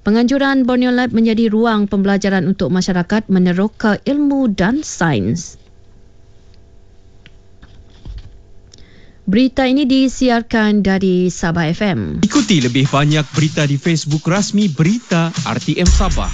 Penganjuran Borneo Lab menjadi ruang pembelajaran untuk masyarakat meneroka ilmu dan sains. Berita ini disiarkan dari Sabah FM. Ikuti lebih banyak berita di Facebook rasmi Berita RTM Sabah.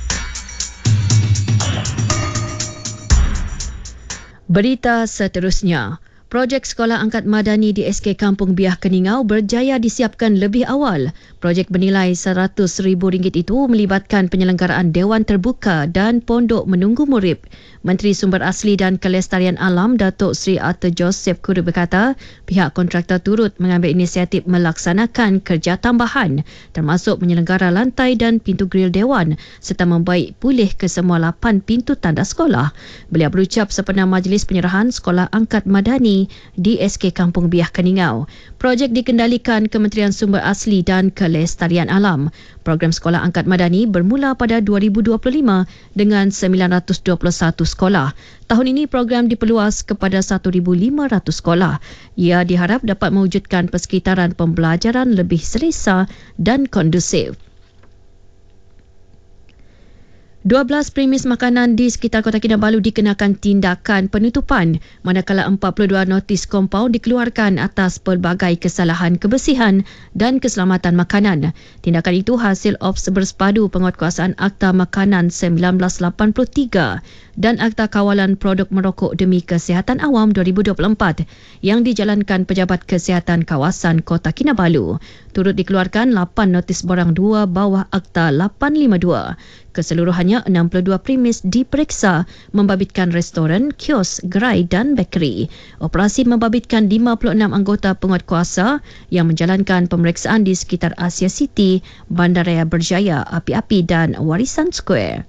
Berita seterusnya. Projek Sekolah Angkat Madani di SK Kampung Biah Keningau berjaya disiapkan lebih awal. Projek bernilai RM100,000 itu melibatkan penyelenggaraan Dewan Terbuka dan Pondok Menunggu Murid. Menteri Sumber Asli dan Kelestarian Alam Datuk Seri Arthur Joseph Kuru berkata, pihak kontraktor turut mengambil inisiatif melaksanakan kerja tambahan termasuk menyelenggara lantai dan pintu grill Dewan serta membaik pulih ke semua 8 pintu tanda sekolah. Beliau berucap sempena majlis penyerahan Sekolah Angkat Madani di SK Kampung Biah Keningau. Projek dikendalikan Kementerian Sumber Asli dan Kelestarian Alam. Program Sekolah Angkat Madani bermula pada 2025 dengan 921 sekolah. Tahun ini program diperluas kepada 1,500 sekolah. Ia diharap dapat mewujudkan persekitaran pembelajaran lebih selesa dan kondusif. 12 premis makanan di sekitar Kota Kinabalu dikenakan tindakan penutupan manakala 42 notis kompaun dikeluarkan atas pelbagai kesalahan kebersihan dan keselamatan makanan. Tindakan itu hasil Ops Bersepadu Penguatkuasaan Akta Makanan 1983 dan Akta Kawalan Produk Merokok Demi Kesihatan Awam 2024 yang dijalankan Pejabat Kesihatan Kawasan Kota Kinabalu. Turut dikeluarkan 8 notis borang 2 bawah Akta 852. Keseluruhannya 62 premis diperiksa membabitkan restoran, kios, gerai dan bekeri. Operasi membabitkan 56 anggota penguatkuasa yang menjalankan pemeriksaan di sekitar Asia City, Bandaraya Berjaya, Api-Api dan Warisan Square.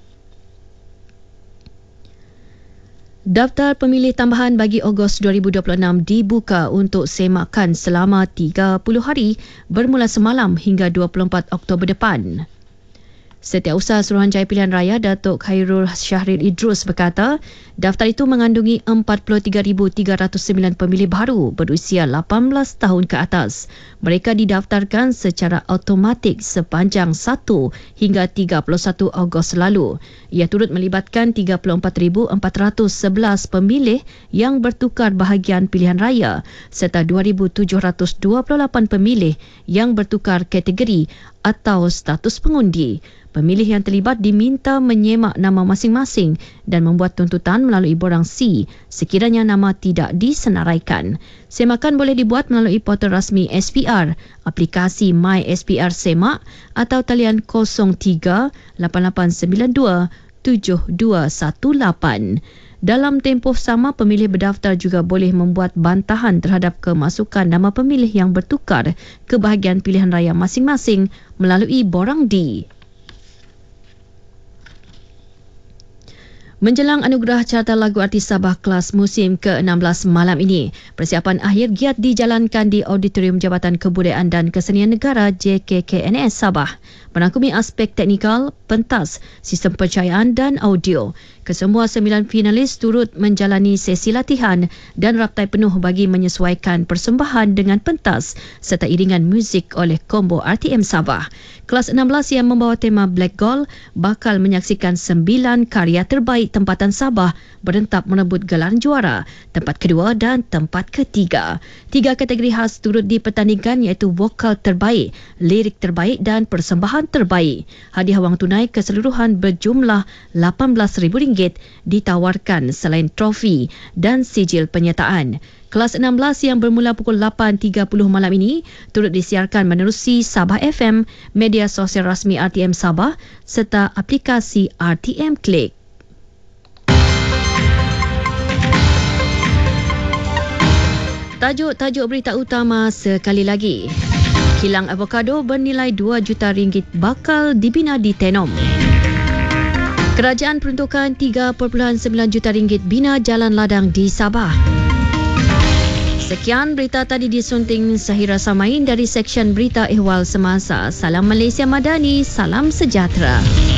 Daftar pemilih tambahan bagi Ogos 2026 dibuka untuk semakan selama 30 hari bermula semalam hingga 24 Oktober depan. Setiausaha Suruhanjaya Pilihan Raya Datuk Khairul Syahril Idrus berkata, daftar itu mengandungi 43,309 pemilih baru berusia 18 tahun ke atas. Mereka didaftarkan secara automatik sepanjang 1 hingga 31 Ogos lalu. Ia turut melibatkan 34,411 pemilih yang bertukar bahagian pilihan raya serta 2,728 pemilih yang bertukar kategori atau status pengundi. Pemilih yang terlibat diminta menyemak nama masing-masing dan membuat tuntutan melalui borang C sekiranya nama tidak disenaraikan. Semakan boleh dibuat melalui portal rasmi SPR, aplikasi My SPR Semak atau talian 03 8892 7218. Dalam tempoh sama, pemilih berdaftar juga boleh membuat bantahan terhadap kemasukan nama pemilih yang bertukar ke bahagian pilihan raya masing-masing melalui borang D. Menjelang anugerah Carta Lagu Artis Sabah kelas musim ke-16 malam ini, persiapan akhir giat dijalankan di Auditorium Jabatan Kebudayaan dan Kesenian Negara JKKNS Sabah. Merangkumi aspek teknikal, pentas, sistem pencahayaan dan audio. Kesemua 9 finalis turut menjalani sesi latihan dan raptai penuh bagi menyesuaikan persembahan dengan pentas serta iringan muzik oleh Combo RTM Sabah. Kelas 16 yang membawa tema Black Gold bakal menyaksikan 9 karya terbaik tempatan Sabah berentap merebut gelar juara, tempat kedua dan tempat ketiga. 3 kategori khas turut dipertandingkan iaitu vokal terbaik, lirik terbaik dan persembahan terbaik. Hadiah wang tunai keseluruhan berjumlah RM18,000 ditawarkan selain trofi dan sijil penyertaan. Kelas 16 yang bermula pukul 8.30 malam ini turut disiarkan menerusi Sabah FM, media sosial rasmi RTM Sabah serta aplikasi RTM Click. Tajuk-tajuk berita utama sekali lagi. Kilang avokado bernilai RM2 juta bakal dibina di Tenom. Kerajaan peruntukan RM3.9 juta bina jalan ladang di Sabah. Sekian berita tadi disunting Sahira Samain dari Seksyen Berita Ehwal Semasa. Salam Malaysia Madani, salam sejahtera.